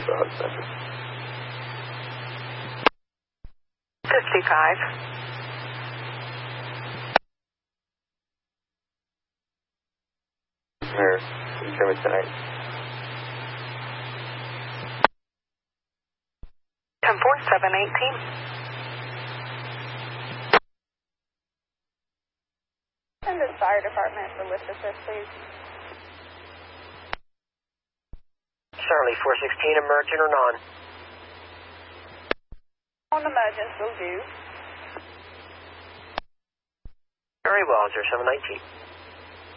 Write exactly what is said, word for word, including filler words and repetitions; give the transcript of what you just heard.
for Hudson Center. fifty-five. Here, can you hear me tonight? ten four, seven eighteen. Send the fire department for lift assist, please. Charlie, four sixteen, emergent or non? On emergence will do. Very well, zero seven nineteen.